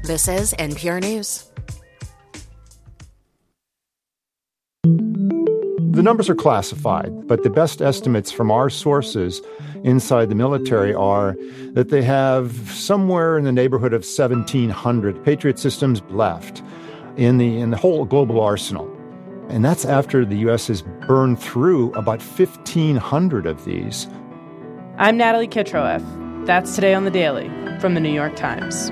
This is NPR News. The numbers are classified, but the best estimates from our sources inside the military are that they have somewhere in the neighborhood of 1,700 Patriot systems left in the whole global arsenal. And that's after the U.S. has burned through about 1,500 of these. I'm Natalie Kitroeff. That's Today on the Daily from the New York Times.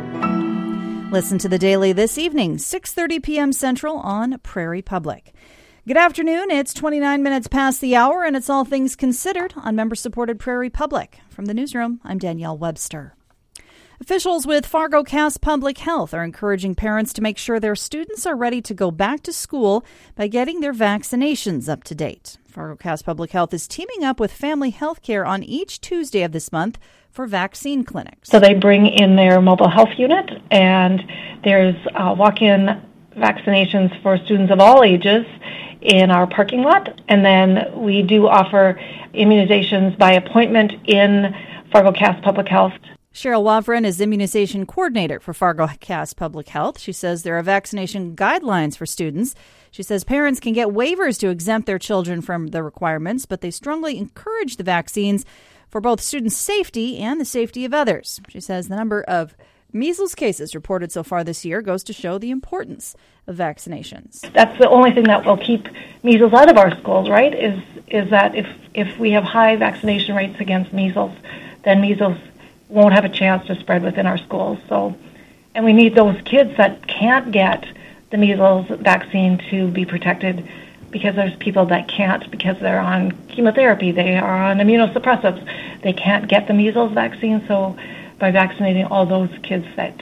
Listen to the Daily this evening, 6:30 p.m. Central on Prairie Public. Good afternoon. It's 29 minutes past the hour, and it's All Things Considered on member-supported Prairie Public. From the newsroom, I'm Danielle Webster. Officials with Fargo-Cass Public Health are encouraging parents to make sure their students are ready to go back to school by getting their vaccinations up to date. Fargo-Cass Public Health is teaming up with Family Health Care on each Tuesday of this month for vaccine clinics. So they bring in their mobile health unit, and there's walk-in vaccinations for students of all ages in our parking lot. And then we do offer immunizations by appointment in Fargo-Cass Public Health. Cheryl Wavrin is immunization coordinator for Fargo-Cass Public Health. She says there are vaccination guidelines for students. She says parents can get waivers to exempt their children from the requirements, but they strongly encourage the vaccines for both students' safety and the safety of others. She says the number of measles cases reported so far this year goes to show the importance of vaccinations. That's the only thing that will keep measles out of our schools, right, is that if we have high vaccination rates against measles, then measles won't have a chance to spread within our schools. So, and we need those kids that can't get the measles vaccine to be protected, because there's people that can't because they're on chemotherapy, they are on immunosuppressants, they can't get the measles vaccine. So by vaccinating all those kids that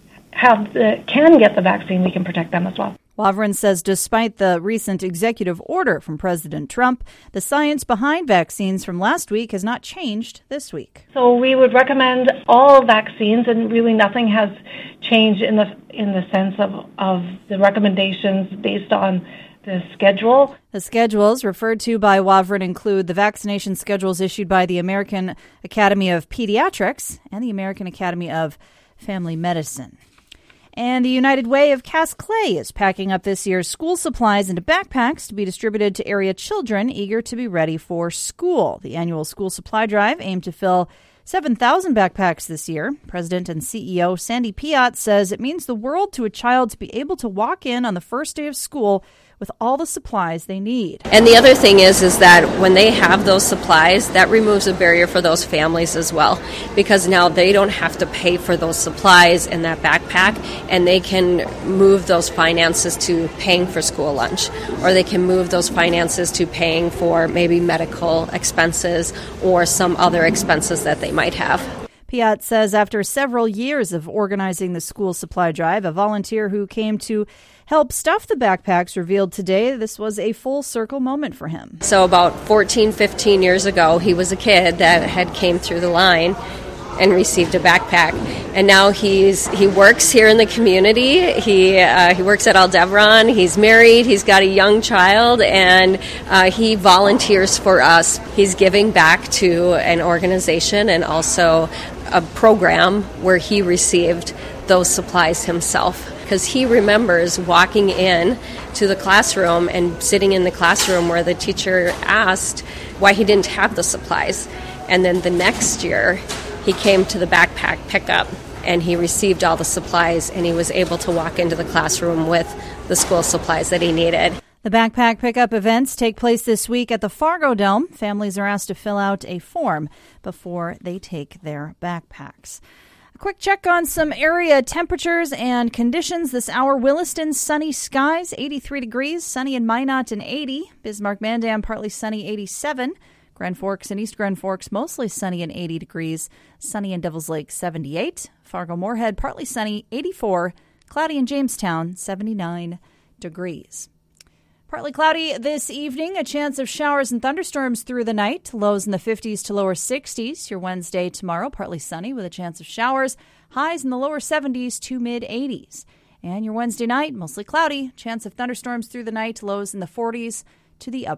can get the vaccine, we can protect them as well. Wavrin says despite the recent executive order from President Trump, the science behind vaccines from last week has not changed this week. So we would recommend all vaccines, and really nothing has changed in the sense of the recommendations based on the schedule. The schedules referred to by Wavrin include the vaccination schedules issued by the American Academy of Pediatrics and the American Academy of Family Medicine. And the United Way of Cass Clay is packing up this year's school supplies into backpacks to be distributed to area children eager to be ready for school. The annual school supply drive aimed to fill 7,000 backpacks this year. President and CEO Sandy Piat says it means the world to a child to be able to walk in on the first day of school with all the supplies they need. And the other thing is that when they have those supplies, that removes a barrier for those families as well, because now they don't have to pay for those supplies in that backpack, and they can move those finances to paying for school lunch, or they can move those finances to paying for maybe medical expenses or some other expenses that they might have. Piat says after several years of organizing the school supply drive, a volunteer who came to help stuff the backpacks revealed today this was a full circle moment for him. So about 14, 15 years ago, he was a kid that had came through the line and received a backpack. And now he works here in the community. He works at Aldebaran. He's married. He's got a young child, and he volunteers for us. He's giving back to an organization and also a program where he received those supplies himself, because he remembers walking in to the classroom and sitting in the classroom where the teacher asked why he didn't have the supplies. And then the next year, he came to the backpack pickup and he received all the supplies, and he was able to walk into the classroom with the school supplies that he needed. The backpack pickup events take place this week at the Fargo Dome. Families are asked to fill out a form before they take their backpacks. A quick check on some area temperatures and conditions this hour. Williston, sunny skies, 83 degrees. Sunny in Minot and 80. Bismarck-Mandan, partly sunny, 87. Grand Forks and East Grand Forks, mostly sunny and 80 degrees. Sunny in Devil's Lake, 78. Fargo-Moorhead, partly sunny, 84. Cloudy in Jamestown, 79 degrees. Partly cloudy this evening, a chance of showers and thunderstorms through the night. Lows in the 50s to lower 60s. Your Wednesday tomorrow, partly sunny with a chance of showers. Highs in the lower 70s to mid-80s. And your Wednesday night, mostly cloudy. Chance of thunderstorms through the night. Lows in the 40s to the upper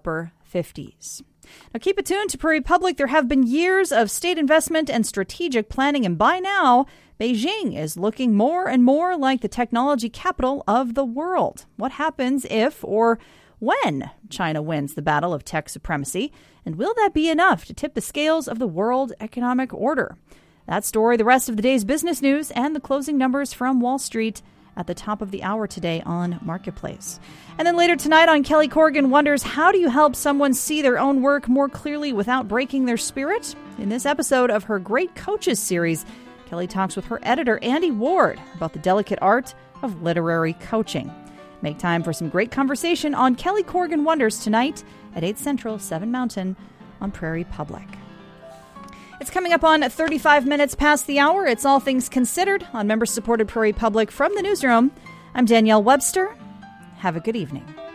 50s. Now keep it tuned to Prairie Public. There have been years of state investment and strategic planning, and by now, Beijing is looking more and more like the technology capital of the world. What happens if or when China wins the battle of tech supremacy? And will that be enough to tip the scales of the world economic order? That story, the rest of the day's business news, and the closing numbers from Wall Street at the top of the hour today on Marketplace. And then later tonight on Kelly Corrigan Wonders, how do you help someone see their own work more clearly without breaking their spirit? In this episode of her Great Coaches series, Kelly talks with her editor, Andy Ward, about the delicate art of literary coaching. Make time for some great conversation on Kelly Corrigan Wonders tonight at 8 Central, 7 Mountain on Prairie Public. It's coming up on 35 minutes past the hour. It's All Things Considered on member-supported Prairie Public from the newsroom. I'm Danielle Webster. Have a good evening.